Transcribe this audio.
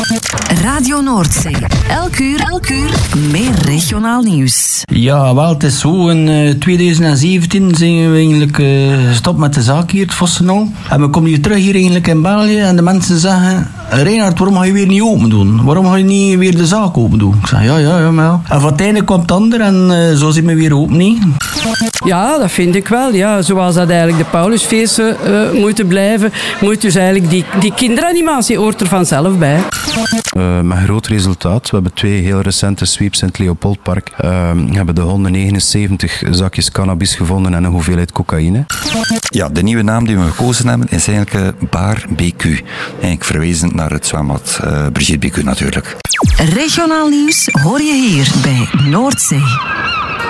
Radio Noordzee. Elk uur meer regionaal nieuws. Ja, wel, het is zo. In 2017 zijn we eigenlijk gestopt met de zaak hier, het Vossenal. En we komen hier terug hier eigenlijk in België en de mensen zeggen... Reinhard, waarom ga je weer niet open doen? Waarom ga je niet weer de zaak open doen? Ik zeg, ja, maar... En van het ene komt het ander en zo zijn we weer open, niet? Ja, dat vind ik wel. Ja, zoals dat eigenlijk de Paulusfeesten moeten blijven, moet dus eigenlijk die kinderanimatie hoort er vanzelf bij. Met groot resultaat. We hebben 2 heel recente sweeps in het Leopoldpark. We hebben de 179 zakjes cannabis gevonden en een hoeveelheid cocaïne. Ja, de nieuwe naam die we gekozen hebben is eigenlijk Bar BQ. Eigenlijk verwijzend naar het zwembad Brigitte BQ natuurlijk. Regionaal nieuws hoor je hier bij Noordzee.